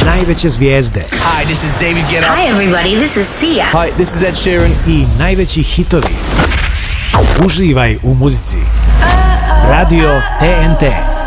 najveće zvijezde. Hi, this is David Guetta. Hi everybody, this is Sia. Hi, this is Ed Sheeran. I najveći hitovi. Uživaj u muzici. Radio TNT.